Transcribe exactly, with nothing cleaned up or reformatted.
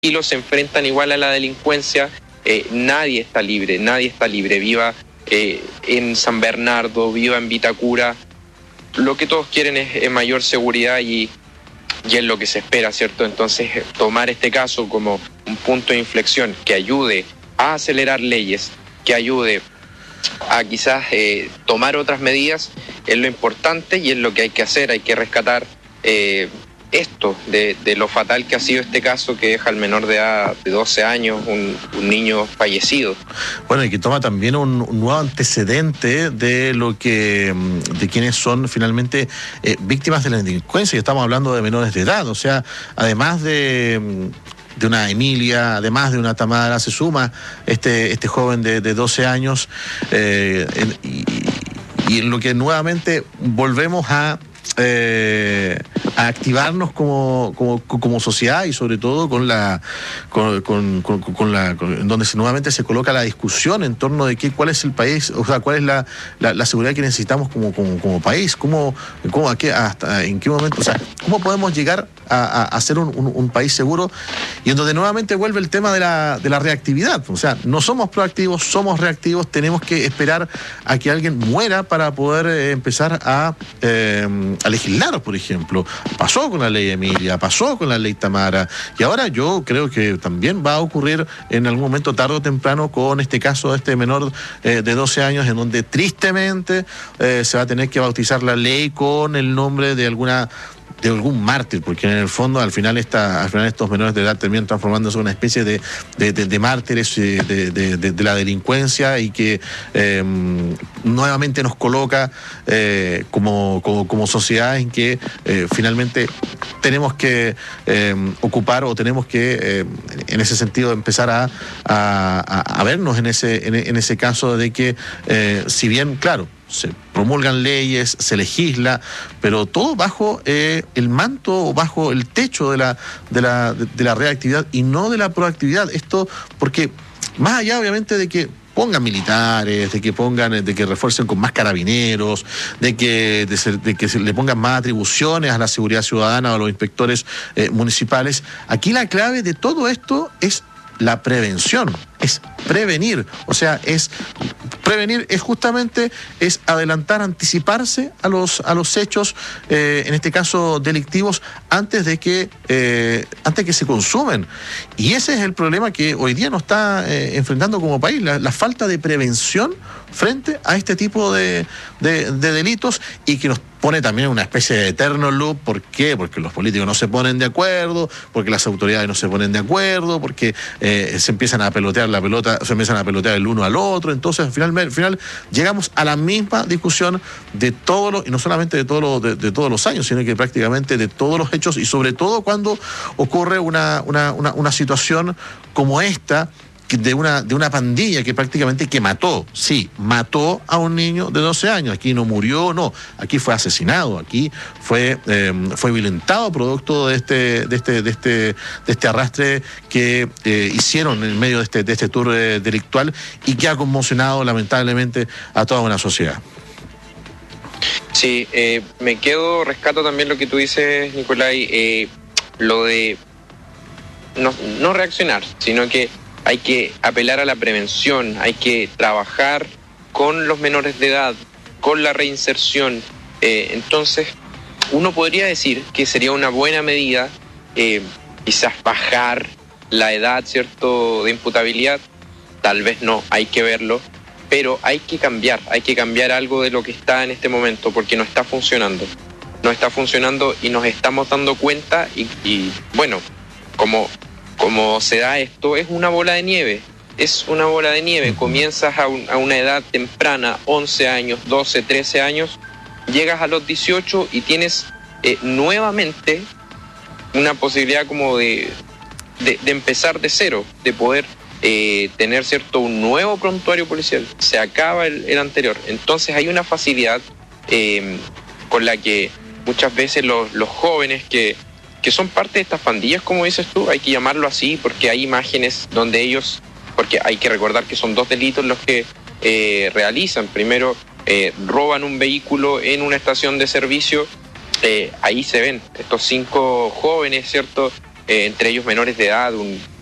tranquilos, se enfrentan igual a la delincuencia. Eh, nadie está libre, nadie está libre, viva eh, en San Bernardo, viva en Vitacura. Lo que todos quieren es, es mayor seguridad y, y es lo que se espera, ¿cierto? Entonces, tomar este caso como un punto de inflexión que ayude a acelerar leyes, que ayude a quizás eh, tomar otras medidas, es lo importante y es lo que hay que hacer. Hay que rescatar eh, esto de, de lo fatal que ha sido este caso, que deja al menor de edad de doce años, un, un niño fallecido. Bueno, y que toma también un, un nuevo antecedente de lo que de quienes son finalmente eh, víctimas de la delincuencia, y estamos hablando de menores de edad. O sea, además de de una Emilia, además de una Tamara, se suma este, este joven de, de doce años, eh, en, y, y en lo que nuevamente volvemos a Eh, a activarnos como, como, como sociedad, y sobre todo con la con, con, con, con la con, donde se, nuevamente se coloca la discusión en torno de qué, cuál es el país, o sea, cuál es la, la, la seguridad que necesitamos como, como, como país, cómo, cómo a qué, hasta en qué momento, o sea, cómo podemos llegar a, a, a ser un, un, un país seguro, y en donde nuevamente vuelve el tema de la, de la reactividad. O sea, no somos proactivos, somos reactivos, tenemos que esperar a que alguien muera para poder eh, empezar a eh, a legislar, por ejemplo. Pasó con la ley Emilia, pasó con la ley Tamara, y ahora yo creo que también va a ocurrir en algún momento, tarde o temprano, con este caso de este menor eh, de doce años, en donde tristemente eh, se va a tener que bautizar la ley con el nombre de alguna de algún mártir, porque en el fondo al final esta, al final estos menores de edad terminan transformándose en una especie de, de, de, de mártires de, de, de, de la delincuencia, y que eh, nuevamente nos coloca eh, como, como, como sociedad en que eh, finalmente tenemos que eh, ocupar, o tenemos que eh, en ese sentido empezar a, a, a vernos en ese, en, en ese caso de que eh, si bien, claro, se promulgan leyes, se legisla, pero todo bajo eh, el manto, o bajo el techo de la, de la, de, de la reactividad y no de la proactividad. Esto porque, más allá obviamente de que pongan militares, de que pongan, de que refuercen con más carabineros, de que, de, ser, de que se le pongan más atribuciones a la seguridad ciudadana o a los inspectores eh, municipales, aquí la clave de todo esto es la prevención, es prevenir. O sea, es prevenir es justamente es adelantar, anticiparse a los a los hechos, eh, en este caso delictivos, antes de que eh, antes de que se consumen. Y ese es el problema que hoy día nos está eh, enfrentando como país, la, la falta de prevención frente a este tipo de, de, de delitos, y que nos pone también una especie de eterno loop. ¿Por qué? Porque los políticos no se ponen de acuerdo, porque las autoridades no se ponen de acuerdo, porque eh, se empiezan a pelotear la pelota, se empiezan a pelotear el uno al otro. Entonces al final, al final llegamos a la misma discusión de todos los, y no solamente de todos los, de, de todos los años, sino que prácticamente de todos los hechos, y sobre todo cuando ocurre una, una, una, una situación como esta, de una, de una pandilla que prácticamente que mató, sí, mató a un niño de doce años. Aquí no murió, no, aquí fue asesinado, aquí fue, eh, fue violentado producto de este, de este, de este, de este arrastre que eh, hicieron en medio de este, de este tour eh, delictual, y que ha conmocionado lamentablemente a toda una sociedad. Sí, eh, me quedo, rescato también lo que tú dices, Nicolai, eh, lo de no, no reaccionar, sino que hay que apelar a la prevención, hay que trabajar con los menores de edad, con la reinserción. Eh, entonces, uno podría decir que sería una buena medida eh, quizás bajar la edad, ¿cierto?, de imputabilidad. Tal vez no, hay que verlo, pero hay que cambiar, hay que cambiar algo de lo que está en este momento, porque no está funcionando. No está funcionando y nos estamos dando cuenta, y, y bueno, como... Como se da esto, es una bola de nieve, es una bola de nieve. Comienzas a, un, a una edad temprana, once años, doce, trece años, llegas a los dieciocho y tienes eh, nuevamente una posibilidad como de, de, de empezar de cero, de poder eh, tener, cierto, un nuevo prontuario policial. Se acaba el, el anterior. Entonces hay una facilidad eh, con la que muchas veces los, los jóvenes que... que son parte de estas pandillas, como dices tú, hay que llamarlo así, porque hay imágenes donde ellos, porque hay que recordar que son dos delitos los que eh, realizan. Primero, eh, roban un vehículo en una estación de servicio, eh, ahí se ven estos cinco jóvenes, ¿cierto?, eh, entre ellos menores de edad, un